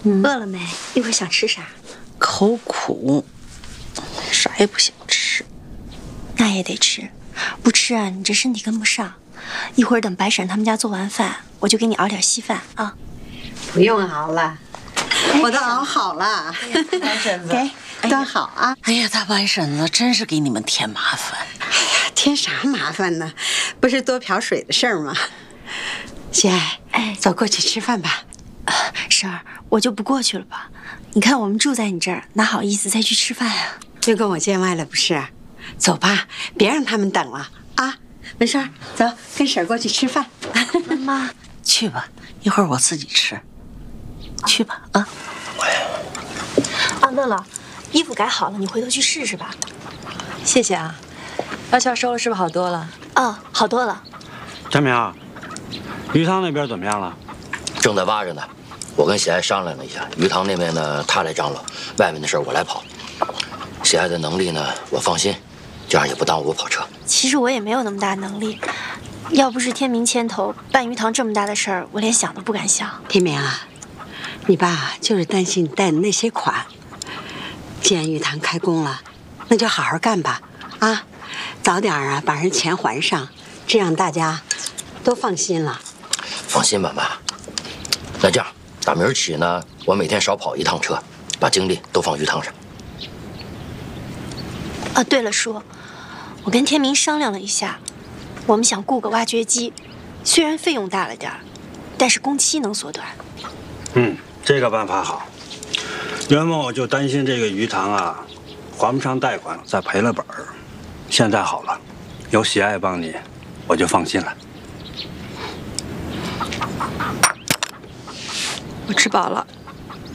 饿了没？一会儿想吃啥？ 口苦，啥也不想吃。 那也得吃，不吃啊，你这身体跟不上。一会儿等白婶他们家做完饭，我就给你熬点稀饭啊。 不用熬了，我都熬好了。 白婶子， 给，端好啊。 哎呀，大白婶子真是给你们添麻烦。 哎呀，添啥麻烦呢？不是多瓢水的事儿吗？喜爱，走过去吃饭吧。 婶儿，我就不过去了吧。你看我们住在你这儿，哪好意思再去吃饭啊？ 又跟我见外了不是？走吧，别让他们等了啊！文栓，走，跟婶儿过去吃饭。 妈妈， 去吧，一会儿我自己吃。去吧啊！ 啊，乐乐，衣服改好了，你回头去试试吧。 谢谢啊。药效收了是不是好多了？ 哦，好多了。 佳明，鱼汤那边怎么样了？ 正在挖着呢。我跟喜爱商量了一下，鱼塘那边呢他来张罗，外面的事我来跑。喜爱的能力呢我放心，这样也不耽误我跑车。 其实我也没有那么大能力，要不是天明牵头办鱼塘这么大的事儿，我连想都不敢想。 天明啊，你爸就是担心你带的那些款。既然鱼塘开工了，那就好好干吧，啊，早点啊把人钱还上，这样大家都放心了。 放心吧，妈。那这样，打明儿起呢，我每天少跑一趟车，把精力都放鱼塘上。 啊，对了，叔，我跟天明商量了一下，我们想雇个挖掘机，虽然费用大了点儿，但是工期能缩短。 这个办法好。原本我就担心这个鱼塘啊，还不上贷款，再赔了本儿。现在好了，有喜爱帮你，我就放心了。 我吃饱了。